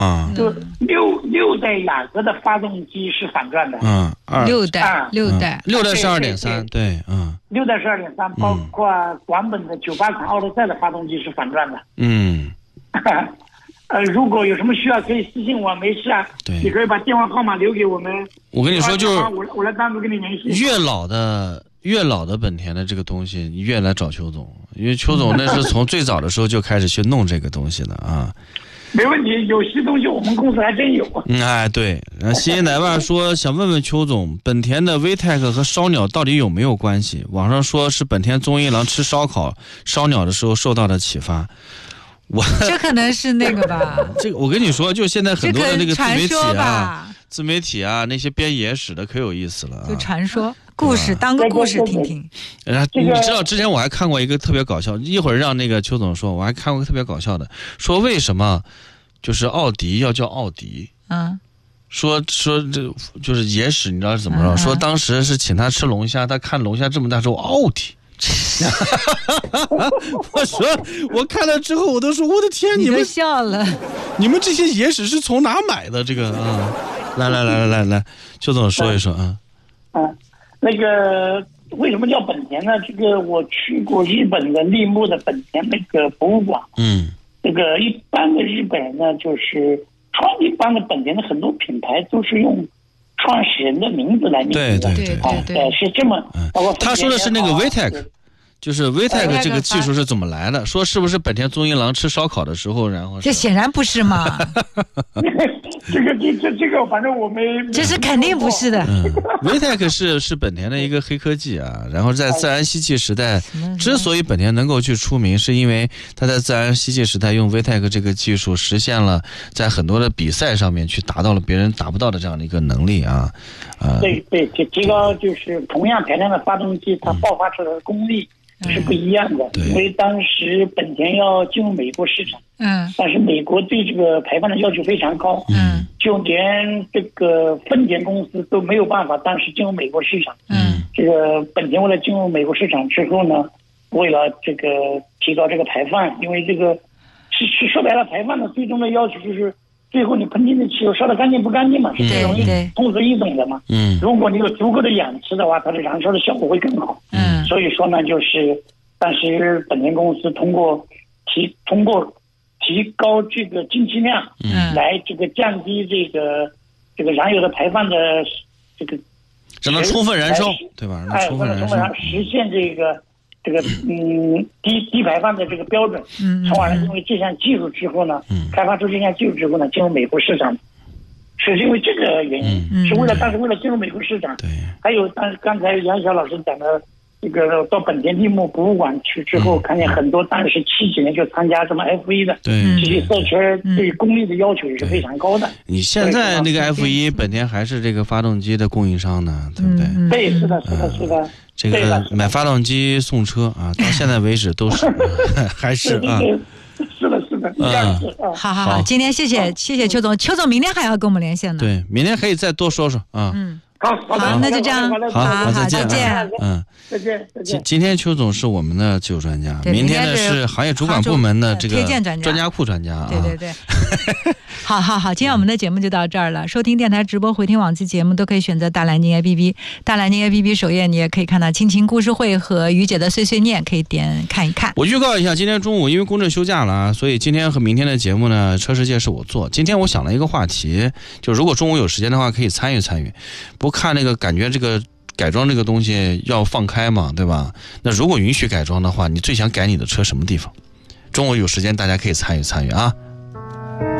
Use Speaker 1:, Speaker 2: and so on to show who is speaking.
Speaker 1: 啊，
Speaker 2: 就六代雅阁的发动机是反转的。
Speaker 3: 六代
Speaker 1: 是2.3，对，
Speaker 2: 6代是2.3，包括广本的98款奥德赛的发动机是反转的。如果有什么需要可以私信我，没事啊。
Speaker 1: 对，
Speaker 2: 你可以把电话号码留给我们。
Speaker 1: 我跟你说，就是
Speaker 2: 我来单独跟你联系。
Speaker 1: 越老的本田的这个东西，你越来找邱总，因为邱总那是从最早的时候就开始去弄这个东西的啊。
Speaker 2: 没问题，有些东西我们公司还真有。
Speaker 1: 对。西西奶爸说想问问邱总，本田的 VTEC 和烧鸟到底有没有关系？网上说是本田宗一郎吃烧鸟的时候受到的启发。
Speaker 3: 这可能是那个吧。
Speaker 1: 这个我跟你说，就现在很多的那个自媒体啊，那些编野史的可有意思了。
Speaker 3: 就传说故事，当个故事听听。
Speaker 1: 你知道之前我还看过一个特别搞笑，一会儿让那个邱总说，我还看过一个特别搞笑的，说为什么就是奥迪要叫奥迪？说这就是野史，你知道是怎么着？说当时是请他吃龙虾，他看龙虾这么大说奥迪。我说我看了之后我都说我的天，你们
Speaker 3: 笑了，
Speaker 1: 你们这些野史是从哪买的这个啊？来，邱总说一说啊。
Speaker 2: 那个为什么叫本田呢？这个我去过日本的立木的本田那个博物馆。这个一般的日本人呢，就是一般的本田的很多品牌都是用创始人的名字来命名的。对，是这么。
Speaker 1: 他说的是那个 VTEC。就是 VTEC 这个技术是怎么来的？说是不是本田宗一郎吃烧烤的时候，然后
Speaker 3: 这显然不是嘛。
Speaker 2: 这个反正我没，
Speaker 3: 这是肯定不是的。
Speaker 1: VTEC 是本田的一个黑科技啊。然后在自然吸气时代，之所以本田能够去出名，是因为他在自然吸气时代用 VTEC 这个技术实现了在很多的比赛上面去达到了别人达不到的这样的一个能力啊。
Speaker 2: 对，提高就是同样排量的发动机，它爆发出来的功率是不一样的。因为当时本田要进入美国市场，但是美国对这个排放的要求非常高，就连这个丰田公司都没有办法当时进入美国市场。这个本田为了进入美国市场之后呢，为了这个提高这个排放，因为这个是说白了，排放的最终的要求就是最后你喷进的汽油烧得干净不干净嘛，是最容易通俗易懂的嘛。如果你有足够的氧气的话，它的燃烧的效果会更好。所以说呢，就是当时本田公司通过提高这个进气量，来这个降低这个燃油的排放的这个，
Speaker 1: 让它充分燃烧，对吧？让它充分燃烧，
Speaker 2: 实现这个低排放的这个标准。从而因为这项技术之后呢，开发出这项技术之后呢，进入美国市场。是因为这个原因，是当时为了进入美国市场。对，还有刚才杨晓老师讲的，这个到本田立木博物馆去之后，看见很多当时70几年就参加什么 F1 的，这些赛车对功率的要求也是非常高的。
Speaker 1: 你现在那个 F1 本田还是这个发动机的供应商呢，对不对？
Speaker 2: 对，是的。
Speaker 1: 这个买发动机送车啊，到现在为止都是还是啊。
Speaker 2: 是的。
Speaker 3: 好，今天谢谢邱总，邱总明天还要跟我们连线呢。
Speaker 1: 对，明天可以再多说说啊。
Speaker 2: 好，
Speaker 3: 那就这样。好，再见。
Speaker 2: 再见。
Speaker 1: 今天邱总是我们的技术专家，明天呢是行业主管部门的这个专家库专家啊。
Speaker 3: 对。好，今天我们的节目就到这儿了。收听电台直播、回听往期节目都可以选择大蓝鲸 APP。大蓝鲸 APP 首页你也可以看到亲情故事会和于姐的碎碎念，可以点看一看。
Speaker 1: 我预告一下，今天中午因为公证休假了啊，所以今天和明天的节目呢，车世界是我做。今天我想了一个话题，就如果中午有时间的话，可以参与。不看那个感觉这个改装这个东西要放开嘛，对吧？那如果允许改装的话，你最想改你的车什么地方？中午有时间大家可以参与啊。